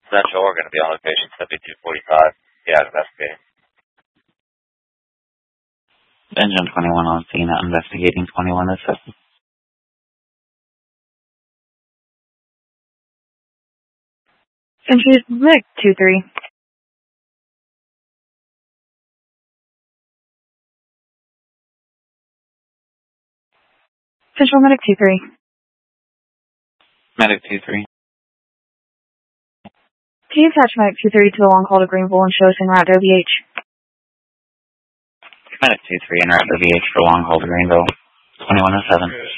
Central, we're going to be on location 7245. Yeah, investigating. Engine 21 on scene, investigating 21 is 7. Century Medic 2-3. Central Medic 2-3. Medic 2-3. Can you attach Medic 2-3 to the long call to Greenville and show us en route to OVH? Medic 2-3 en route to OVH for long haul to Greenville. 21 is 7.